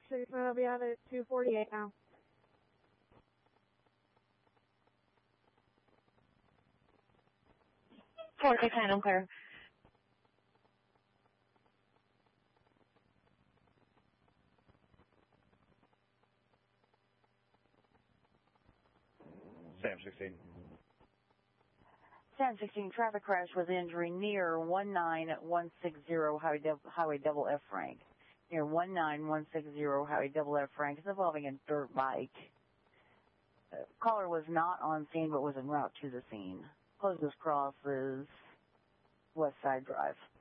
6, I'll be out at 248 now. Okay, I'm clear. Sam 16. Sam 16, traffic crash with injury near 19160 Highway Double F Frank. Near 19160 Highway Double F Frank. It's involving a dirt bike. Caller was not on scene but was en route to the scene. Closest cross is West Side Drive.